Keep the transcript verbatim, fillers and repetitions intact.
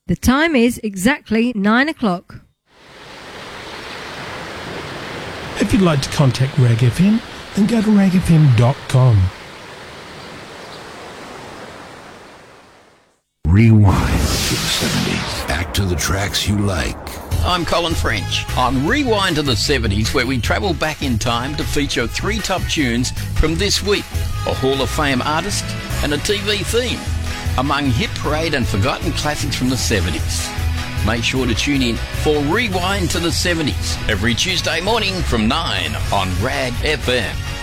The time is exactly nine o'clock. If you'd like to contact Rag F M, then go to rag f m dot com. Rewind to the seventies. Back to the tracks you like. I'm Colin French on Rewind to the seventies, where we travel back in time to feature three top tunes from this week, a Hall of Fame artist and a T V theme, among hit parade and forgotten classics from the seventies. Make sure to tune in for Rewind to the seventies every Tuesday morning from nine on Rag F M.